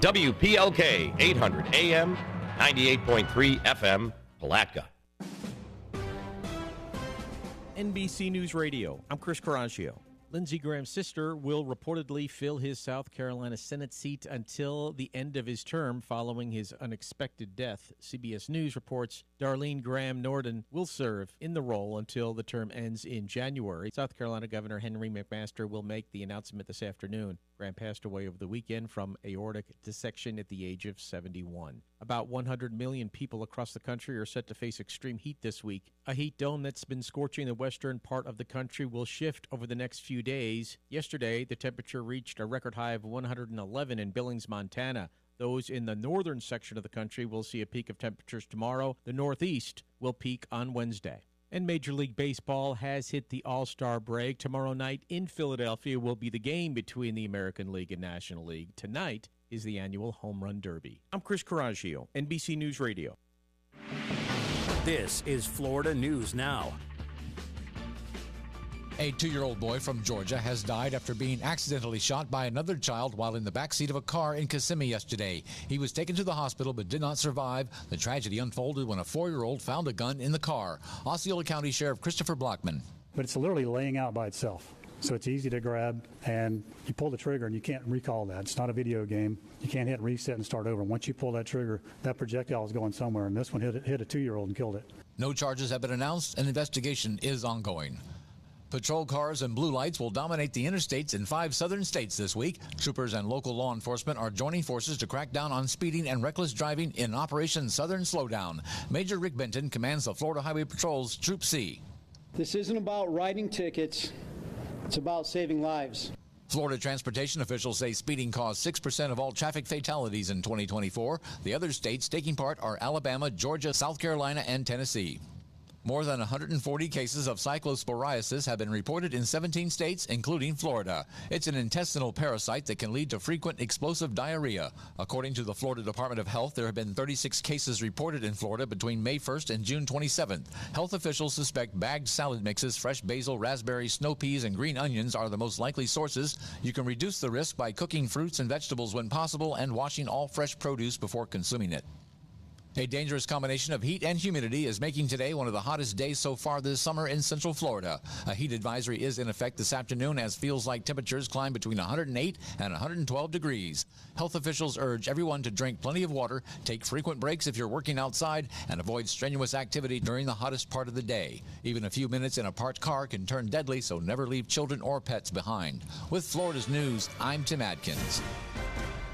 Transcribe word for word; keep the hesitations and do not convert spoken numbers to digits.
W P L K, eight hundred A M, ninety-eight point three F M, Palatka. N B C News Radio, I'm Chris Caraccio. Lindsey Graham's sister will reportedly fill his South Carolina Senate seat until the end of his term following his unexpected death. C B S News reports Darlene Graham Norden will serve in the role until the term ends in January. South Carolina Governor Henry McMaster will make the announcement this afternoon. Graham passed away over the weekend from aortic dissection at the age of seventy-one. About one hundred million people across the country are set to face extreme heat this week. A heat dome that's been scorching the western part of the country will shift over the next few days. Yesterday, the temperature reached a record high of one hundred eleven in Billings, Montana. Those in the northern section of the country will see a peak of temperatures tomorrow. The Northeast will peak on Wednesday. And Major League Baseball has hit the All-Star break. Tomorrow night in Philadelphia will be the game between the American League and National League. Tonight is the annual Home Run Derby. I'm Chris Caraccio, N B C News Radio. This is Florida News Now. A two-year-old boy from Georgia has died after being accidentally shot by another child while in the backseat of a car in Kissimmee yesterday. He was taken to the hospital but did not survive. The tragedy unfolded when a four-year-old found a gun in the car. Osceola County Sheriff Christopher Blockman. But it's literally laying out by itself. So it's easy to grab, and you pull the trigger, and you can't recall that. It's not a video game. You can't hit reset and start over. Once you pull that trigger, that projectile is going somewhere, and this one hit, hit a two-year-old and killed it. No charges have been announced. An investigation is ongoing. Patrol cars and blue lights will dominate the interstates in five southern states this week. Troopers and local law enforcement are joining forces to crack down on speeding and reckless driving in Operation Southern Slowdown. Major Rick Benton commands the Florida Highway Patrol's Troop C. This isn't about writing tickets. It's about saving lives. Florida transportation officials say speeding caused six percent of all traffic fatalities in twenty twenty-four. The other states taking part are Alabama, Georgia, South Carolina, and Tennessee. More than one hundred forty cases of cyclosporiasis have been reported in seventeen states, including Florida. It's an intestinal parasite that can lead to frequent explosive diarrhea. According to the Florida Department of Health, there have been thirty-six cases reported in Florida between May first and June twenty-seventh. Health officials suspect bagged salad mixes, fresh basil, raspberry, snow peas, and green onions are the most likely sources. You can reduce the risk by cooking fruits and vegetables when possible and washing all fresh produce before consuming it. A dangerous combination of heat and humidity is making today one of the hottest days so far this summer in Central Florida. A heat advisory is in effect this afternoon as feels-like temperatures climb between one hundred eight and one hundred twelve degrees. Health officials urge everyone to drink plenty of water, take frequent breaks if you're working outside, and avoid strenuous activity during the hottest part of the day. Even a few minutes in a parked car can turn deadly, so never leave children or pets behind. With Florida's news, I'm Tim Adkins.